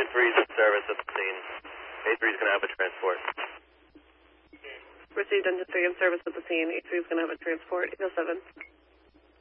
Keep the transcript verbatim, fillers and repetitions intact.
Engine three is in service at the scene. A three is going to have a transport. Received engine three in service at the scene. A three is going to have a transport. eight oh seven.